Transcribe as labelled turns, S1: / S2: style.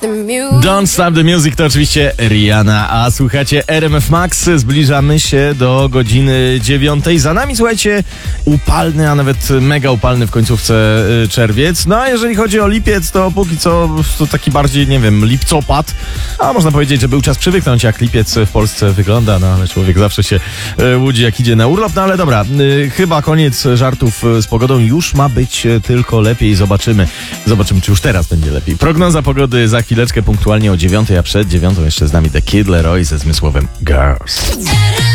S1: Don't Stop the Music to oczywiście Rihanna, a słuchacie RMF Max, zbliżamy się do godziny 9. Za nami, słuchajcie, upalny, a nawet mega upalny w końcówce czerwiec. No a jeżeli chodzi o lipiec, to póki co to taki bardziej, nie wiem, lipcopad. A można powiedzieć, że był czas przywyknąć, jak lipiec w Polsce wygląda, no ale człowiek zawsze się łudzi, jak idzie na urlop. No ale dobra, chyba koniec żartów z pogodą, już ma być tylko lepiej. Zobaczymy, czy już teraz będzie lepiej. Prognoza pogody za chwileczkę, punktualnie o 9, a przed 9 jeszcze z nami The Kid Laroi ze zmysłowym Girls.